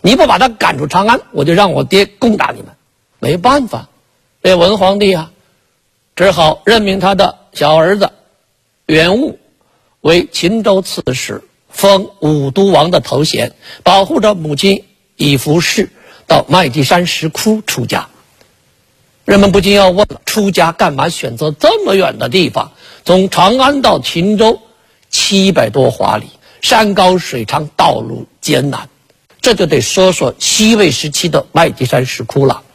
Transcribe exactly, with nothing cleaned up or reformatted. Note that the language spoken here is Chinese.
你不把他赶出长安，我就让我爹攻打你们。没办法，这文皇帝啊，只好任命他的小儿子元务为秦州刺史，封武都王的头衔，保护着母亲以服侍到麦积山石窟出家。人们不禁要问了，出家干嘛选择这么远的地方？从长安到秦州七百多华里，山高水长，道路艰难，这就得说说西魏时期的麦积山石窟了。